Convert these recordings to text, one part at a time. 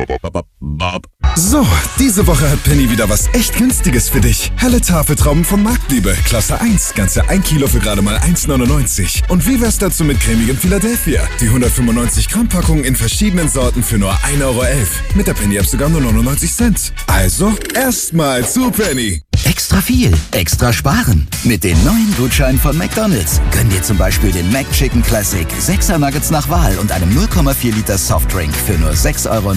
So, diese Woche hat Penny wieder was echt Günstiges für dich. Helle Tafeltrauben von Marktliebe, Klasse 1, ganze 1 Kilo für gerade mal 1,99. Und wie wär's dazu mit cremigem Philadelphia? Die 195 Gramm Packung in verschiedenen Sorten für nur 1,11 Euro. Mit der Penny-App sogar nur 99 Cent. Also, erstmal zu Penny. Extra viel, extra sparen. Mit den neuen Gutscheinen von McDonald's. Gönn dir zum Beispiel den McChicken Classic, 6er Nuggets nach Wahl und einem 0,4 Liter Softdrink für nur 6,99 Euro.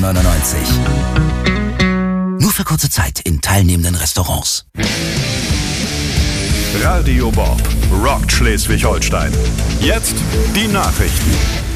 Nur für kurze Zeit in teilnehmenden Restaurants. Radio Bob rockt Schleswig-Holstein. Jetzt die Nachrichten.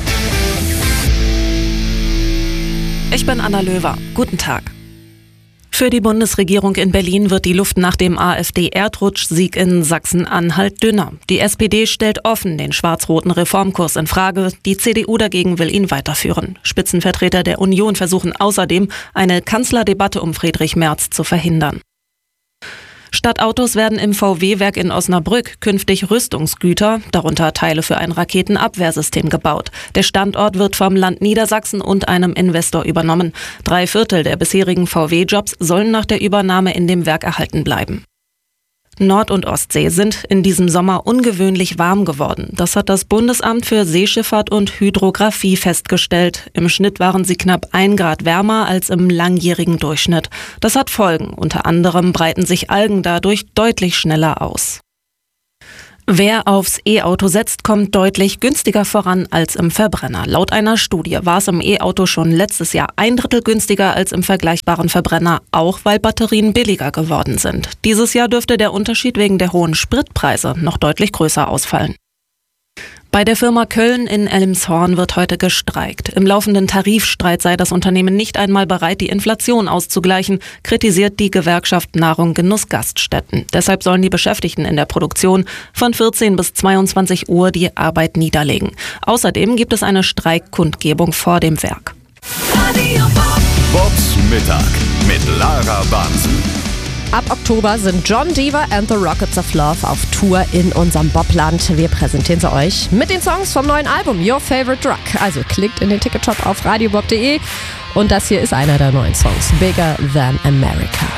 Ich bin Anna Löwer. Guten Tag. Für die Bundesregierung in Berlin wird die Luft nach dem AfD-Erdrutschsieg in Sachsen-Anhalt dünner. Die SPD stellt offen den schwarz-roten Reformkurs in Frage. Die CDU dagegen will ihn weiterführen. Spitzenvertreter der Union versuchen außerdem, eine Kanzlerdebatte um Friedrich Merz zu verhindern. Statt Autos werden im VW-Werk in Osnabrück künftig Rüstungsgüter, darunter Teile für ein Raketenabwehrsystem, gebaut. Der Standort wird vom Land Niedersachsen und einem Investor übernommen. 3/4 der bisherigen VW-Jobs sollen nach der Übernahme in dem Werk erhalten bleiben. Nord- und Ostsee sind in diesem Sommer ungewöhnlich warm geworden. Das hat das Bundesamt für Seeschifffahrt und Hydrographie festgestellt. Im Schnitt waren sie knapp 1 Grad wärmer als im langjährigen Durchschnitt. Das hat Folgen. Unter anderem breiten sich Algen dadurch deutlich schneller aus. Wer aufs E-Auto setzt, kommt deutlich günstiger voran als im Verbrenner. Laut einer Studie war es im E-Auto schon letztes Jahr 1/3 günstiger als im vergleichbaren Verbrenner, auch weil Batterien billiger geworden sind. Dieses Jahr dürfte der Unterschied wegen der hohen Spritpreise noch deutlich größer ausfallen. Bei der Firma Köln in Elmshorn wird heute gestreikt. Im laufenden Tarifstreit sei das Unternehmen nicht einmal bereit, die Inflation auszugleichen, kritisiert die Gewerkschaft Nahrung Genuss Gaststätten. Deshalb sollen die Beschäftigten in der Produktion von 14 bis 22 Uhr die Arbeit niederlegen. Außerdem gibt es eine Streikkundgebung vor dem Werk. Bobs Mittag mit Lara Bansen. Ab Oktober sind John Deaver and the Rockets of Love auf Tour in unserem Bobland. Wir präsentieren sie euch mit den Songs vom neuen Album Your Favorite Drug. Also klickt in den Ticketshop auf radiobob.de und das hier ist einer der neuen Songs, Bigger Than America.